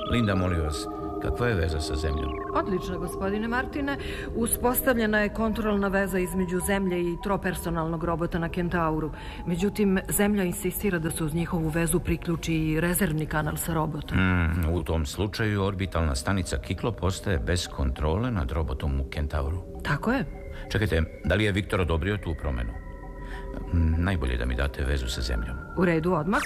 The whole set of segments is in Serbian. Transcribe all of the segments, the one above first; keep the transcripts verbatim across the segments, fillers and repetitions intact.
Linda, molim vas, kakva je veza sa zemljom? Odlično, gospodine Martine. Uspostavljena je kontrolna veza između zemlje i tropersonalnog robota na Kentauru. Međutim, zemlja insistira da se uz njihovu vezu priključi i rezervni kanal sa robotom. Mm, u tom slučaju orbitalna stanica Kiklop ostaje bez kontrole nad robotom u Kentauru. Tako je. Čekajte, da li je Viktor odobrio tu promenu? Mm, najbolje da mi date vezu sa zemljom. U redu, odmah.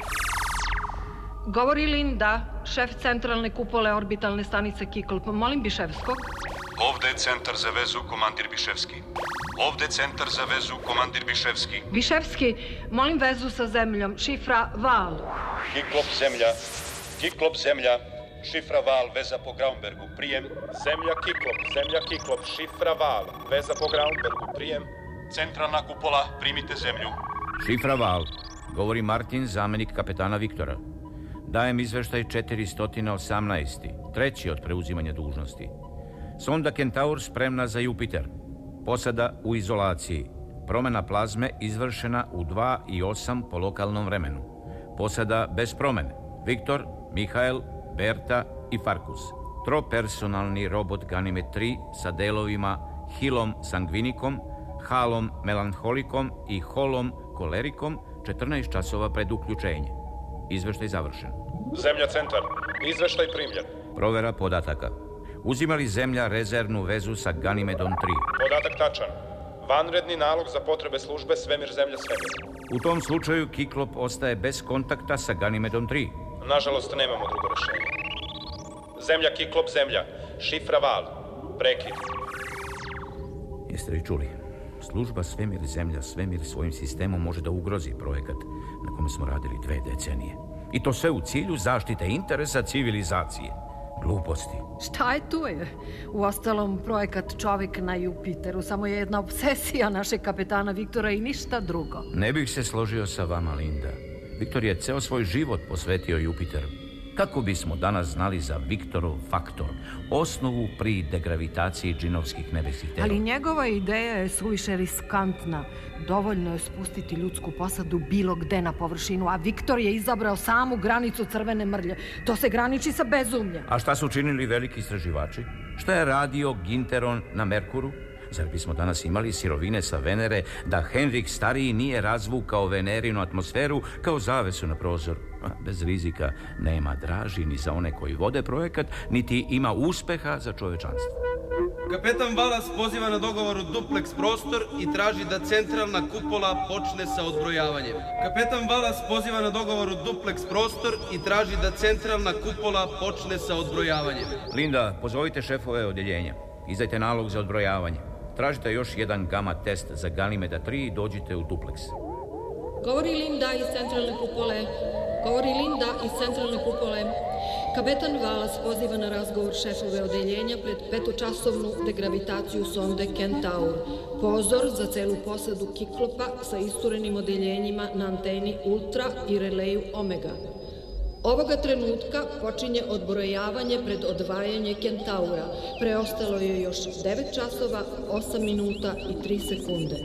Govori Linda, šef centralne kupole orbitalne stanice Kiklop. Molim Biševskog. Ovde je centar za vezu, komandir Biševski. Ovde je centar za vezu, komandir Biševski. Biševski, molim vezu sa zemljom. Šifra Val. Kiklop zemlja. Kiklop zemlja. Šifra Val, veza po Graunbergu. Prijem. Zemlja Kiklop. Zemlja Kiklop. Šifra Val, veza po Graunbergu. Prijem. Centralna kupola, primite zemlju. Šifra Val. Govori Martin, zamenik kapetana Viktora. Dajem izveštaj četiristo osamnaest. Treći od preuzimanja dužnosti. Sonda Kentaur spremna za Jupiter. Posada u izolaciji. Promena plazme izvršena u dva i osam po lokalnom vremenu. Posada bez promene. Viktor, Mihael, Berta i Farkus. Tropersonalni robot Ganime tri sa delovima Hilom Sangvinikom, Halom Melanholikom i Holom Kolerikom četrnaest časova pred uključenje. Izveštaj završen. Zemlja centar. Izveštaj primljen. Provera podataka. Uzima li zemlja rezervnu vezu sa Ganimedom tri? Podatak tačan. Vanredni nalog za potrebe službe Svemir zemlja svemir. U tom slučaju Kiklop ostaje bez kontakta sa Ganimedom tri. Nažalost, nemamo drugo rešenje. Zemlja Kiklop zemlja. Šifra Val. Prekid. Jeste li čuli? Služba Svemir zemlja svemir svojim sistemom može da ugrozi projekat na kome smo radili dve decenije. I to sve u cilju zaštite interesa civilizacije. Gluposti. Šta je tu je? Uostalom, projekat Čovek na Jupiteru samo je jedna obsesija našeg kapetana Viktora i ništa drugo. Ne bih se složio sa vama, Linda. Viktor je ceo svoj život posvetio Jupiteru. Kako bismo danas znali za Viktorov faktor, osnovu pri degravitaciji džinovskih nebesih telova? Ali njegova ideja je suviše riskantna. Dovoljno je spustiti ljudsku posadu bilo gde na površinu, a Viktor je izabrao samu granicu crvene mrlje. To se graniči sa bezumljem. A šta su učinili veliki istraživači? Šta je radio Ginteron na Merkuru? Zar bismo danas imali sirovine sa Venere da Henrik Stariji nije razvukao Venerinu atmosferu kao zavesu na prozor? Bez rizika nema draži ni za one koji vode projekat, niti ima uspeha za čovečanstvo. Kapetan Valas poziva na dogovor u duplex prostor i traži da centralna kupola počne sa odbrojavanjem. Kapetan Valas poziva na dogovor u duplex prostor i traži da centralna kupola počne sa odbrojavanjem. Linda, pozovite šefove odjeljenja. Izdajte nalog za odbrojavanje. Tražite još jedan gamma test za Ganimeda tri i dođite u duplex. Govori Linda iz centralne kupole. Govori Linda iz centralne kupole. Kapetan Valas poziva na razgovor šefove odeljenja pred petočasovnu degravitaciju sonde Kentaur. Pozor za celu posadu Kiklopa sa isturenim odeljenjima na anteni Ultra i releju Omega. Ovoga trenutka počinje odbrojavanje pred odvajanje Kentaura. Preostalo je još devet časova, osam minuta i tri sekunde.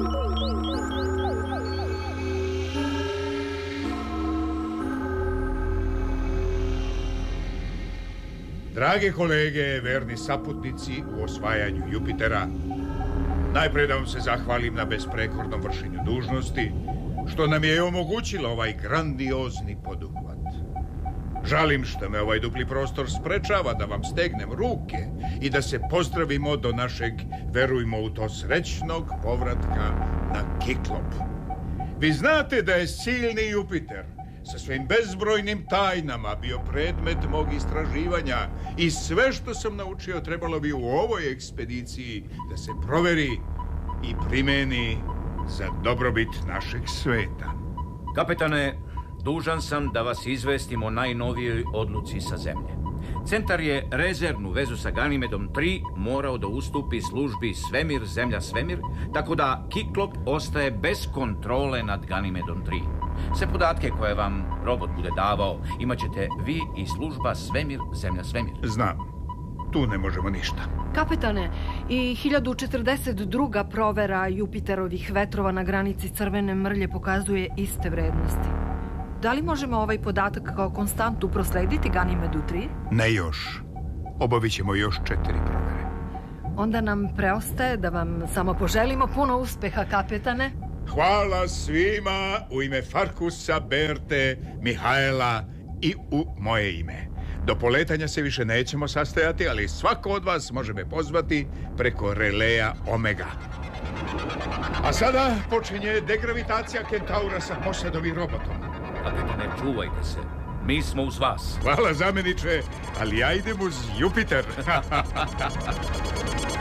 Drage kolege, verni saputnici u osvajanju Jupitera, najpre da vam se zahvalim na besprekornom vršenju dužnosti, što nam je omogućilo ovaj grandiozni poduhvat. Žalim što me ovaj dupli prostor sprečava da vam stegnem ruke i da se pozdravimo do našeg, verujmo u to, srećnog povratka na Kiklop. Vi znate da je silni Jupiter sa svojim bezbrojnim tajnama bio predmet mog istraživanja i sve što sam naučio trebalo bi u ovoj ekspediciji da se proveri i primeni za dobrobit našeg sveta. Kapetane, dužan sam da vas izvestim o najnovijoj odluci sa zemlje. Centar je rezervnu vezu sa Ganimedom tri morao da ustupi službi Svemir zemlja svemir, tako da Kiklop ostaje bez kontrole nad Ganimedom tri. Sve podatke koje vam robot bude davao imat ćete vi i služba Svemir zemlja svemir. Znam, tu ne možemo ništa. Kapetane, i hiljadu četrdeset druga provera Jupiterovih vetrova na granici crvene mrlje pokazuje iste vrednosti. Da li možemo ovaj podatak kao konstantu proslediti Ganimedu tri? Ne još. Obavit ćemo još četiri provere. Onda nam preostaje da vam samo poželimo puno uspeha, kapetane. Hvala svima u ime Farkusa, Berte, Mihajla i u moje ime. Do poletanja se više nećemo sastajati, ali svako od vas može me pozvati preko releja Omega. A sada počinje degravitacija Kentaura sa posadovim robotom. Kapetane, čuvajte se. Mi smo uz vas. Hvala, zameniče, ali ja idem uz Jupiter.